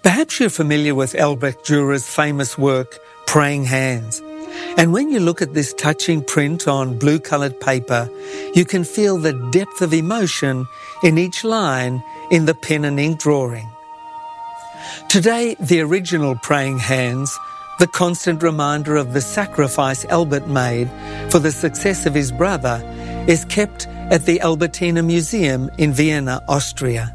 Perhaps you're familiar with Albrecht Dürer's famous work, Praying Hands. And when you look at this touching print on blue-coloured paper, you can feel the depth of emotion in each line in the pen and ink drawing. Today, the original Praying Hands, the constant reminder of the sacrifice Albert made for the success of his brother, is kept at the Albertina Museum in Vienna, Austria.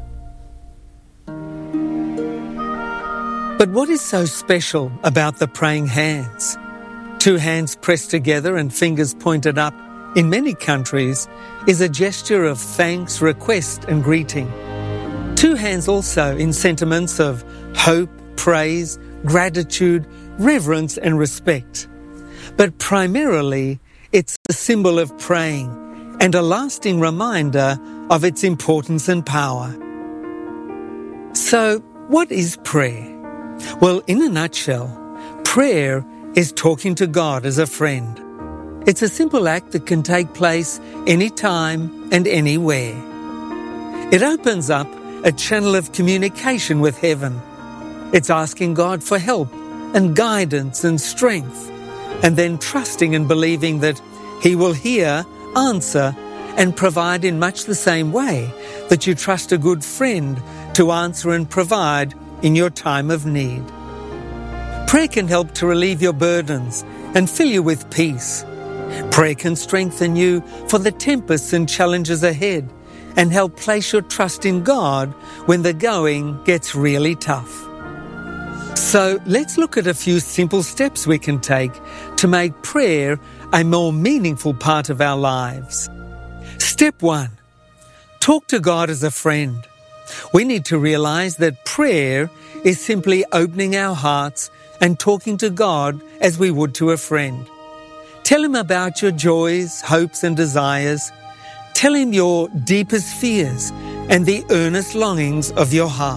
But what is so special about the Praying Hands? Two hands pressed together and fingers pointed up in many countries is a gesture of thanks, request and greeting. Two hands also in sentiments of hope, praise, gratitude, reverence and respect. But primarily, it's a symbol of praying and a lasting reminder of its importance and power. So, what is prayer? Well, in a nutshell, prayer is talking to God as a friend. It's a simple act that can take place anytime and anywhere. It opens up a channel of communication with heaven. It's asking God for help and guidance and strength, and then trusting and believing that He will hear, answer, and provide in much the same way that you trust a good friend to answer and provide in your time of need. Prayer can help to relieve your burdens and fill you with peace. Prayer can strengthen you for the tempests and challenges ahead and help place your trust in God when the going gets really tough. So let's look at a few simple steps we can take to make prayer a more meaningful part of our lives. Step 1. Talk to God as a friend. We need to realize that prayer is simply opening our hearts and talking to God as we would to a friend. Tell Him about your joys, hopes and desires. Tell Him your deepest fears and the earnest longings of your heart.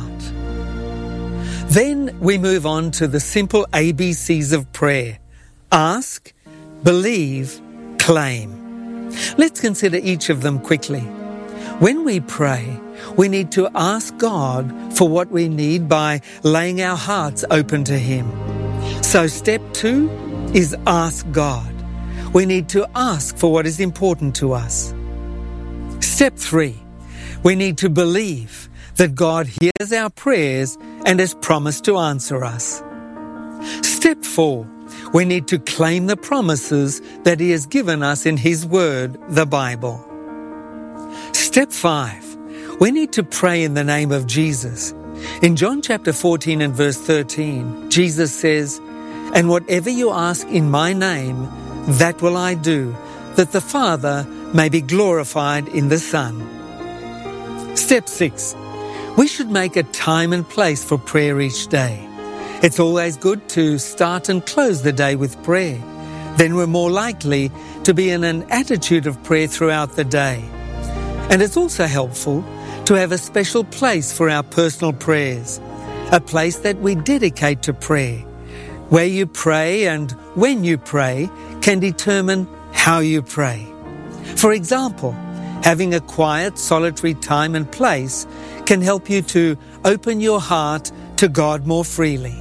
Then we move on to the simple ABCs of prayer. Ask, believe, claim. Let's consider each of them quickly. When we pray, we need to ask God for what we need by laying our hearts open to Him. So step 2 is ask God. We need to ask for what is important to us. Step 3, we need to believe that God hears our prayers and has promised to answer us. Step 4, we need to claim the promises that He has given us in His Word, the Bible. Step 5, we need to pray in the name of Jesus. In John chapter 14 and verse 13, Jesus says, "And whatever you ask in my name, that will I do, that the Father may be glorified in the Son." Step 6, we should make a time and place for prayer each day. It's always good to start and close the day with prayer. Then we're more likely to be in an attitude of prayer throughout the day. And it's also helpful to have a special place for our personal prayers, a place that we dedicate to prayer. Where you pray and when you pray can determine how you pray. For example, having a quiet, solitary time and place can help you to open your heart to God more freely.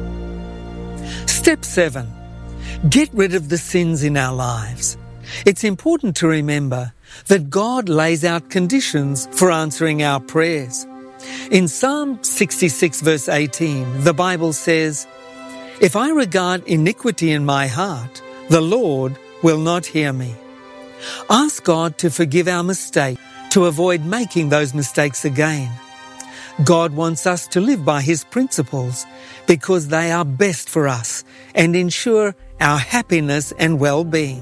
Step 7. Get rid of the sins in our lives. It's important to remember that God lays out conditions for answering our prayers. In Psalm 66 verse 18, the Bible says, "If I regard iniquity in my heart, the Lord will not hear me." Ask God to forgive our mistake, to avoid making those mistakes again. God wants us to live by His principles because they are best for us and ensure our happiness and well-being.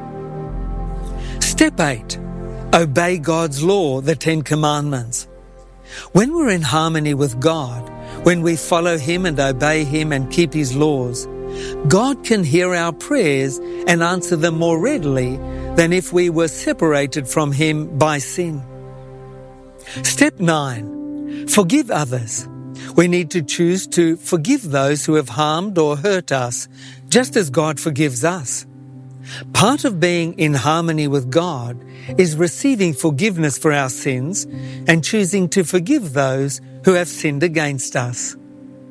Step 8. Obey God's law, the 10 Commandments. When we're in harmony with God, when we follow Him and obey Him and keep His laws, God can hear our prayers and answer them more readily than if we were separated from Him by sin. Step 9. Forgive others. We need to choose to forgive those who have harmed or hurt us, just as God forgives us. Part of being in harmony with God is receiving forgiveness for our sins and choosing to forgive those who have sinned against us.